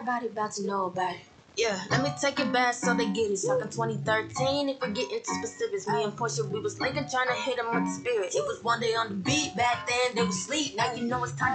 Everybody about to know about it. Yeah, let me take it back so they get it. Talking 2013, if we get into specifics. Me and Portia, we was linking, trying to hit them with the spirit. It was one day on the beat, back then they was sleep. Now you know it's time